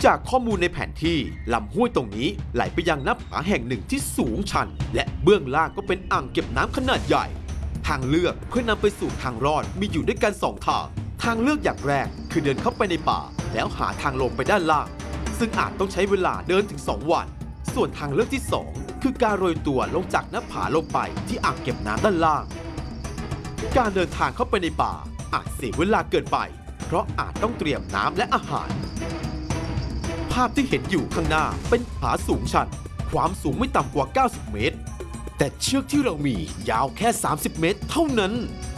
จากข้อมูลในแผนที่ลำห้วยตรงนี้ไหลไปยังหน้าผาแห่งหนึ่งที่สูงชันและเบื้องล่างก็เป็นอ่างเก็บน้ำขนาดใหญ่ทางเลือกเพื่อนำไปสู่ทางรอดมีอยู่ด้วยกัน2 ทางเลือกอย่างแรกคือเดินเข้าไปในป่าแล้วหาทางลงไปด้านล่างซึ่งอาจต้องใช้เวลาเดินถึง2 วันส่วนทางเลือกที่2คือการโรยตัวลงจากหน้าผาลงไปที่อ่างเก็บน้ำด้านล่างการเดินทางเข้าไปในป่าอาจเสียเวลาเกินไปเพราะอาจต้องเตรียมน้ำและอาหารภาพที่เห็นอยู่ข้างหน้าเป็นผาสูงชันความสูงไม่ต่ำกว่า90 เมตรแต่เชือกที่เรามียาวแค่30 เมตรเท่านั้น